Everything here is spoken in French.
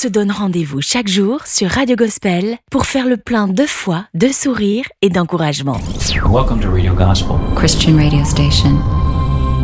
se donne rendez-vous chaque jour sur Radio Gospel pour faire le plein de foi, de sourire et d'encouragement. Welcome to Radio Gospel, Christian radio station.